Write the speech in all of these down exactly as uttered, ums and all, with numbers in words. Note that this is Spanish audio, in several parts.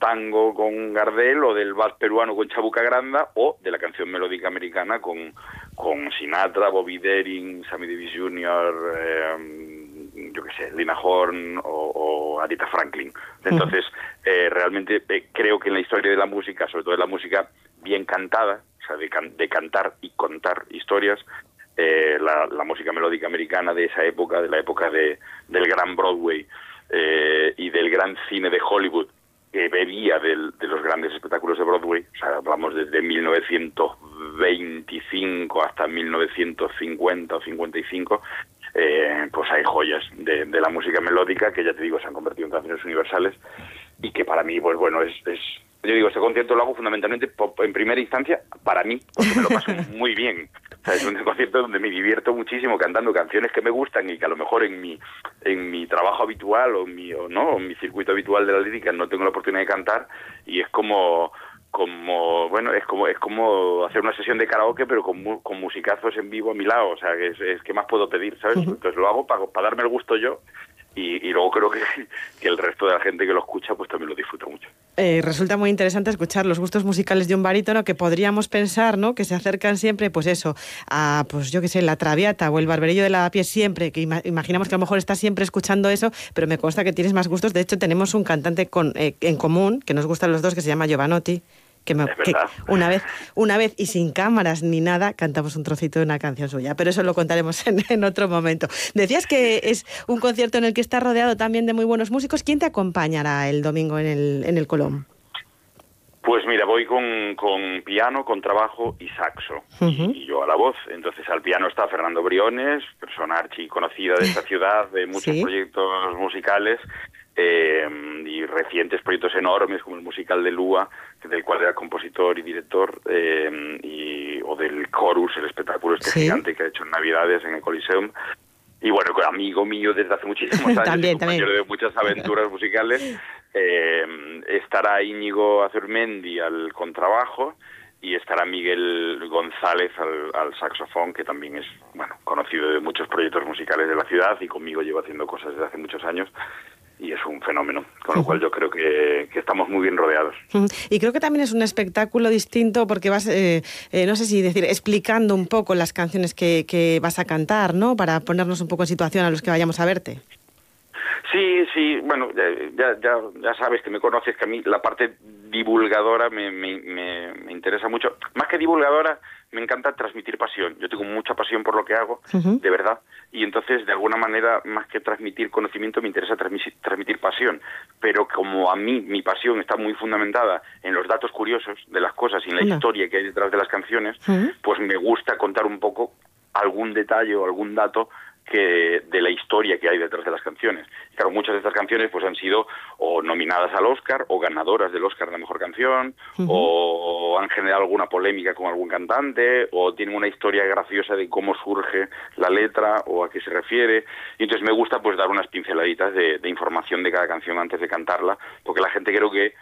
tango con Gardel, o del vals peruano con Chabuca Granda, o de la canción melódica americana con, con Sinatra, Bobby Darin, Sammy Davis junior, eh, yo qué sé, Lina Horne o, o Aretha Franklin. Entonces, eh, realmente eh, creo que en la historia de la música, sobre todo de la música bien cantada, o sea, de, can de cantar y contar historias, eh, la, la música melódica americana de esa época, de la época de, del gran Broadway, Eh, y del gran cine de Hollywood, que bebía del, de los grandes espectáculos de Broadway, o sea, hablamos desde mil novecientos veinticinco hasta mil novecientos cincuenta o cincuenta y cinco, eh, pues hay joyas de, de la música melódica que, ya te digo, se han convertido en canciones universales, y que para mí, pues bueno, es... es yo digo, este concierto lo hago fundamentalmente en primera instancia para mí, porque me lo paso muy bien. O sea, es un concierto donde me divierto muchísimo cantando canciones que me gustan y que a lo mejor en mi en mi trabajo habitual o en mi, o no, en mi circuito habitual de la lírica no tengo la oportunidad de cantar, y es como como bueno es como es como hacer una sesión de karaoke, pero con, mu con musicazos en vivo a mi lado. O sea, que es, es que más puedo pedir, ¿sabes? Uh-huh. Entonces lo hago para, para darme el gusto yo. Y, y luego creo que, que el resto de la gente que lo escucha pues también lo disfruta mucho. Eh, resulta muy interesante escuchar los gustos musicales de un barítono, que podríamos pensar, ¿no?, que se acercan siempre, pues eso, a, pues yo qué sé, la Traviata o el Barberillo de Lavapiés, siempre, que ima imaginamos que a lo mejor estás siempre escuchando eso, pero me consta que tienes más gustos. De hecho, tenemos un cantante con, eh, en común, que nos gustan los dos, que se llama Giovanotti, que, me, que una vez una vez y sin cámaras ni nada cantamos un trocito de una canción suya, pero eso lo contaremos en, en otro momento. Decías que es un concierto en el que estás rodeado también de muy buenos músicos. ¿Quién te acompañará el domingo en el, en el Colón? Pues mira, voy con, con piano, con trabajo y saxo, uh-huh. y, y yo a la voz. Entonces al piano está Fernando Briones, persona archiconocida de esta ciudad, de muchos ¿Sí? proyectos musicales, eh, y recientes proyectos enormes como el musical de Lua, del cual era compositor y director, eh, y, o del Chorus, el espectáculo este ¿Sí? gigante que ha hecho en Navidades en el Coliseum. Y bueno, amigo mío desde hace muchísimos años, también, compañero también. de muchas aventuras musicales. Eh, estará Íñigo Azurmendi al contrabajo y estará Miguel González al, al saxofón, que también es, bueno, conocido de muchos proyectos musicales de la ciudad y conmigo lleva haciendo cosas desde hace muchos años. Y es un fenómeno, con lo cual yo creo que, que estamos muy bien rodeados. Y creo que también es un espectáculo distinto porque vas, eh, eh, no sé si decir, explicando un poco las canciones que, que vas a cantar, ¿no?, para ponernos un poco en situación a los que vayamos a verte. Sí, sí, bueno, ya, ya, ya sabes que me conoces, que a mí la parte divulgadora me, me, me, me interesa mucho. Más que divulgadora, me encanta transmitir pasión. Yo tengo mucha pasión por lo que hago, uh-huh. de verdad, y entonces, de alguna manera, más que transmitir conocimiento, me interesa transmitir, transmitir pasión. Pero como a mí, mi pasión está muy fundamentada en los datos curiosos de las cosas y en la uh-huh. historia que hay detrás de las canciones, uh-huh. pues me gusta contar un poco algún detalle o algún dato que de la historia que hay detrás de las canciones. Y claro, muchas de estas canciones pues han sido o nominadas al Oscar o ganadoras del Oscar de la mejor canción, uh-huh. o han generado alguna polémica con algún cantante, o tienen una historia graciosa de cómo surge la letra o a qué se refiere. Y entonces me gusta pues dar unas pinceladitas de, de información de cada canción antes de cantarla, porque la gente creo que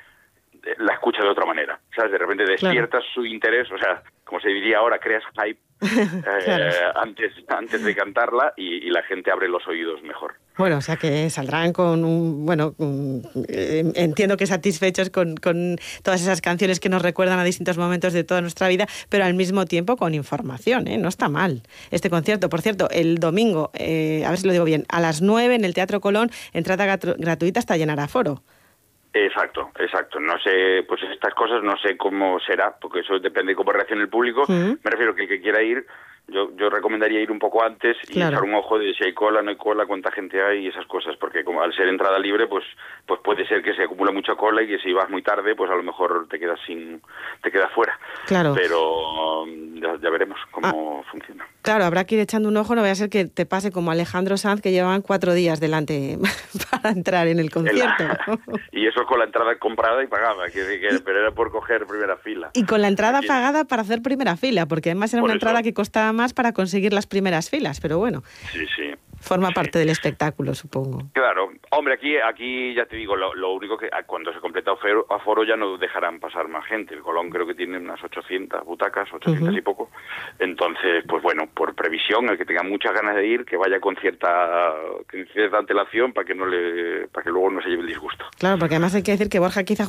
la escucha de otra manera, ¿sabes? De repente despiertas claro. su interés, o sea, como se diría ahora, creas hype eh, claro. antes antes de cantarla y, y la gente abre los oídos mejor. Bueno, o sea que saldrán con un, bueno, un, eh, entiendo que satisfechos con, con todas esas canciones que nos recuerdan a distintos momentos de toda nuestra vida, pero al mismo tiempo con información, ¿eh? No está mal este concierto. Por cierto, el domingo, eh, a ver si lo digo bien, a las nueve en el Teatro Colón, entrada gratuita hasta llenar aforo. Exacto, exacto. No sé, pues estas cosas no sé cómo será, porque eso depende de cómo reaccione el público. ¿Mm? Me refiero que el que quiera ir, yo yo recomendaría ir un poco antes y claro. echar un ojo de si hay cola, no hay cola, cuánta gente hay y esas cosas, porque como al ser entrada libre, pues pues puede ser que se acumule mucha cola y que si vas muy tarde, pues a lo mejor te quedas sin, te quedas fuera. Claro. Pero ya, ya veremos cómo ah, funciona. Claro, habrá que ir echando un ojo, no vaya a ser que te pase como Alejandro Sanz, que llevaban cuatro días delante para entrar en el concierto. El, y eso con la entrada comprada y pagada, que, que, pero era por coger primera fila. Y con la entrada Aquí. pagada para hacer primera fila, porque además era por una eso. entrada que costaba más para conseguir las primeras filas, pero bueno. Sí, sí. Forma sí. parte del espectáculo, supongo. Claro. Hombre, aquí aquí ya te digo, lo, lo único que cuando se completa aforo, aforo ya no dejarán pasar más gente. El Colón creo que tiene unas ochocientas butacas, ochocientas uh-huh. y poco. Entonces, pues bueno, por previsión, el que tenga muchas ganas de ir, que vaya con cierta, con cierta antelación para que no le, para que luego no se lleve el disgusto. Claro, porque además hay que decir que Borja quizá